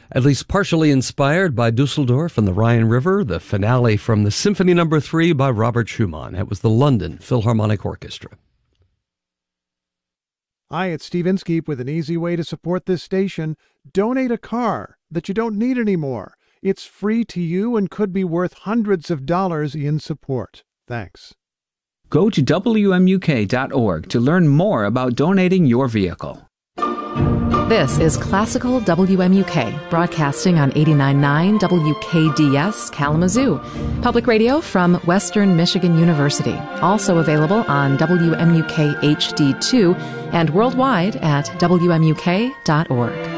At least partially inspired by Dusseldorf and the Rhine River, the finale from the Symphony No. 3 by Robert Schumann. That was the London Philharmonic Orchestra. Hi, it's Steve Inskeep with an easy way to support this station. Donate a car that you don't need anymore. It's free to you and could be worth hundreds of dollars in support. Thanks. Go to WMUK.org to learn more about donating your vehicle. This is Classical WMUK, broadcasting on 89.9 WKDS Kalamazoo. Public radio from Western Michigan University. Also available on WMUK HD2 and worldwide at WMUK.org.